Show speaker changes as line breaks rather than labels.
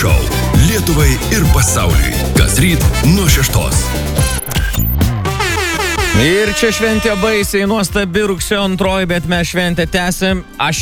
šou Lietuvai ir pasauliui. Kasryt nuo 6.
Ir čia šventė baisiai nuostabi rugsėjo 2, bet mes šventę tęsim. Aš